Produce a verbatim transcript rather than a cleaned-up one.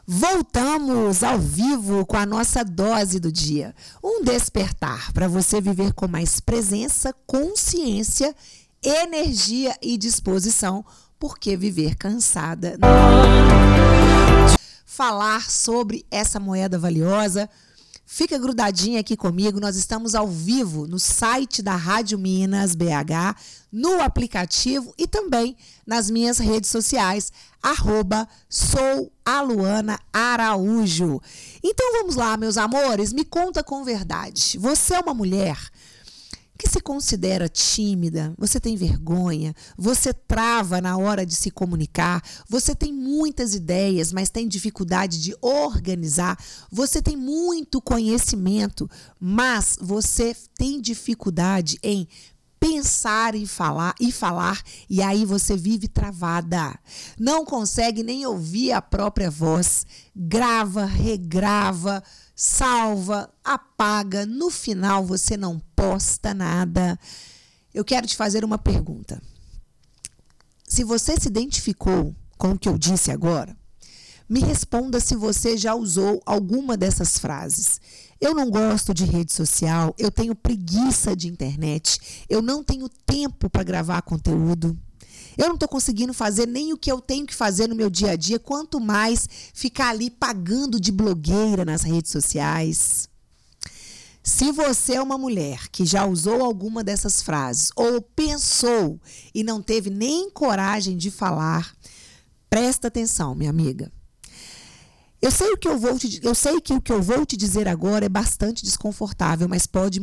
Voltamos ao vivo com a nossa dose do dia. Um despertar para você viver com mais presença, consciência, energia e disposição, porque viver cansada não é. Falar sobre essa moeda valiosa. Fica grudadinha aqui comigo, nós estamos ao vivo no site da Rádio Minas B H, no aplicativo e também nas minhas redes sociais, arroba sou a Luana Araújo. Então vamos lá, meus amores, me conta com verdade. Você é uma mulher que se considera tímida, você tem vergonha, você trava na hora de se comunicar, você tem muitas ideias, mas tem dificuldade de organizar, você tem muito conhecimento, mas você tem dificuldade em pensar e falar e falar, e aí você vive travada. Não consegue nem ouvir a própria voz, grava, regrava, salva, apaga, no final você não posta nada. Eu quero te fazer uma pergunta. Se você se identificou com o que eu disse agora, me responda se você já usou alguma dessas frases. Eu não gosto de rede social, eu tenho preguiça de internet, eu não tenho tempo para gravar conteúdo. Eu não estou conseguindo fazer nem o que eu tenho que fazer no meu dia a dia, quanto mais ficar ali pagando de blogueira nas redes sociais. Se você é uma mulher que já usou alguma dessas frases ou pensou e não teve nem coragem de falar, presta atenção, minha amiga. Eu sei, o que eu, vou te, eu sei que o que eu vou te dizer agora é bastante desconfortável, mas pode